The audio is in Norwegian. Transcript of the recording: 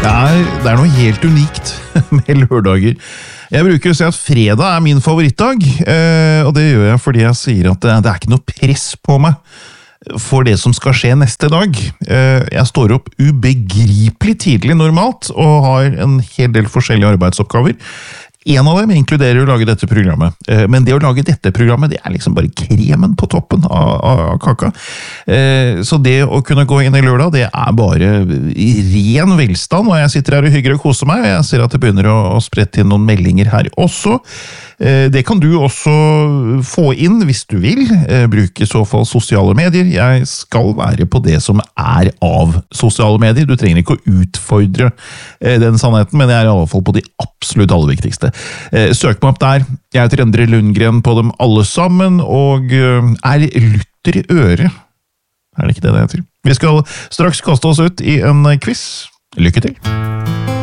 Det er noe helt unikt med lørdager. Jeg bruker å si at fredag er min favorittdag, og det gjør jeg fordi jeg sier at det er ikke noe press på meg for det som skal skje neste dag. Jeg står opp ubegripelig tidlig normalt, og har en hel del forskjellige arbeidsoppgaver. En av dem inkluderer å lage dette programmet, men det å lage dette programmet, det er liksom bare kremen på toppen av kaka. Så det å kunne gå inn i lørdag, det er bare ren velstand, og jeg sitter her og hygger og koser meg, og jeg ser at det begynner å sprette inn noen meldinger her også. Det kan du også få inn hvis du vil, bruke i så fall sosiale medier. Jeg skal være på det som er av sosiale medier, du trenger ikke å utfordre den sannheten, men jeg er i alle fall på de absolutt aller viktigste. Søk meg opp der, jeg heter Endre Lundgren på dem alle sammen, og er lytter i øret. Er det ikke det heter? Vi skal straks kaste oss ut i en quiz. Lykke til!